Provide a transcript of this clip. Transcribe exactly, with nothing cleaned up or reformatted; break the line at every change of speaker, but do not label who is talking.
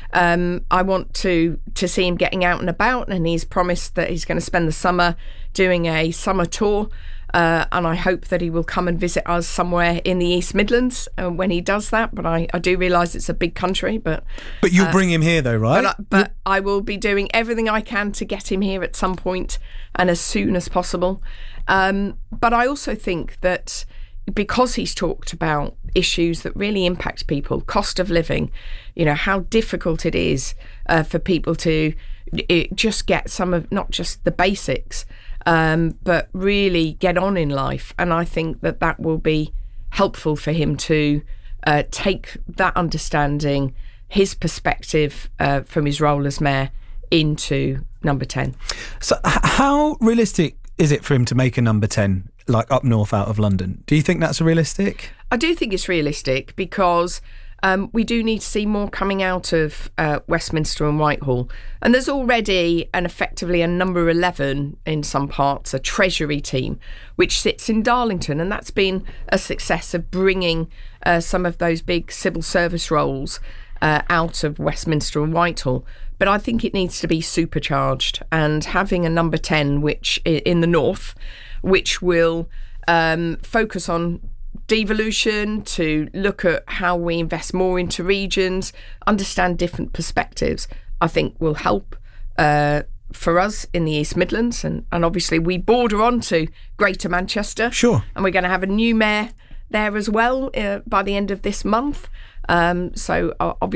Um, I want to to see him getting out and about, and he's promised that he's going to spend the summer doing a summer tour. Uh, and I hope that he will come and visit us somewhere in the East Midlands uh, when he does that. But I, I do realise it's a big country. But
but you'll
uh,
bring him here, though, right?
But, I, but I will be doing everything I can to get him here at some point and as soon as possible. Um, but I also think that because he's talked about issues that really impact people, cost of living, you know, how difficult it is uh, for people to it, just get some of not just the basics, um, but really get on in life. And I think that that will be helpful for him to uh, take that understanding, his perspective uh, from his role as mayor into number ten.
So h- how realistic is it for him to make a number ten, like up north out of London? Do you think that's realistic?
I do think it's realistic because um, we do need to see more coming out of uh, Westminster and Whitehall. And there's already an effectively a number eleven in some parts, a Treasury team, which sits in Darlington. And that's been a success of bringing uh, some of those big civil service roles uh, out of Westminster and Whitehall. But I think it needs to be supercharged, and having a number ten, which in the north, which will um, focus on devolution, to look at how we invest more into regions, understand different perspectives, I think will help uh, for us in the East Midlands. And, and obviously we border on to Greater Manchester.
Sure.
And we're going to have a new mayor there as well uh, by the end of this month. Um, so uh, obviously